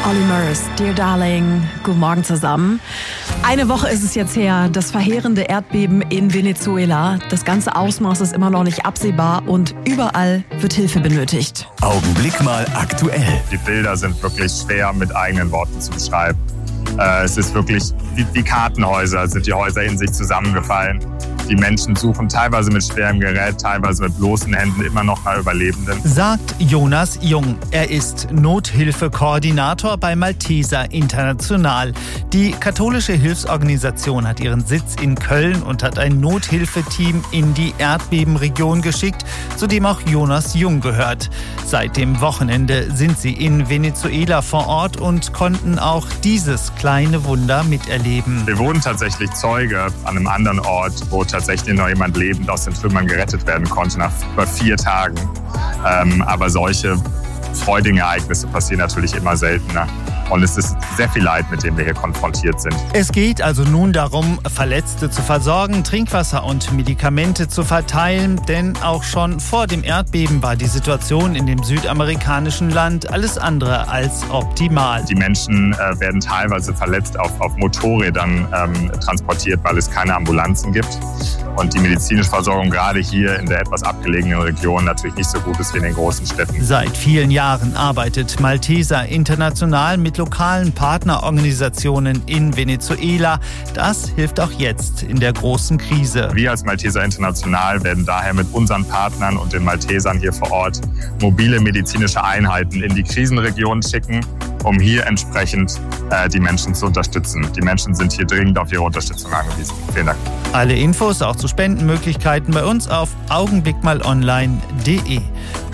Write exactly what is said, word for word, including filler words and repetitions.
Olly Murs, Dear Darling, guten Morgen zusammen. Eine Woche ist es jetzt her, das verheerende Erdbeben in Venezuela. Das ganze Ausmaß ist immer noch nicht absehbar und überall wird Hilfe benötigt. Augenblick mal aktuell. Die Bilder sind wirklich schwer mit eigenen Worten zu beschreiben. Äh, es ist wirklich, wie, wie Kartenhäuser sind die Häuser in sich zusammengefallen. Die Menschen suchen teilweise mit schwerem Gerät, teilweise mit bloßen Händen immer noch nach Überlebenden. Sagt Jonas Jung. Er ist Nothilfekoordinator bei Malteser International. Die katholische Hilfsorganisation hat ihren Sitz in Köln und hat ein Nothilfeteam in die Erdbebenregion geschickt, zu dem auch Jonas Jung gehört. Seit dem Wochenende sind sie in Venezuela vor Ort und konnten auch dieses kleine Wunder miterleben. Wir wurden tatsächlich Zeuge an einem anderen Ort, wo tatsächlich noch jemand lebend aus den Trümmern gerettet werden konnte nach über vier Tagen. Ähm, aber solche freudigen Ereignisse passieren natürlich immer seltener. Und es ist sehr viel Leid, mit dem wir hier konfrontiert sind. Es geht also nun darum, Verletzte zu versorgen, Trinkwasser und Medikamente zu verteilen. Denn auch schon vor dem Erdbeben war die Situation in dem südamerikanischen Land alles andere als optimal. Die Menschen äh, werden teilweise verletzt auf, auf Motorrädern ähm, transportiert, weil es keine Ambulanzen gibt. Und die medizinische Versorgung gerade hier in der etwas abgelegenen Region natürlich nicht so gut ist wie in den großen Städten. Seit vielen Jahren arbeitet Malteser International mit lokalen Partnerorganisationen in Venezuela. Das hilft auch jetzt in der großen Krise. Wir als Malteser International werden daher mit unseren Partnern und den Maltesern hier vor Ort mobile medizinische Einheiten in die Krisenregion schicken, um hier entsprechend äh, die Menschen zu unterstützen. Die Menschen sind hier dringend auf ihre Unterstützung angewiesen. Vielen Dank. Alle Infos auch zu Spendenmöglichkeiten bei uns auf augenblickmalonline punkt de.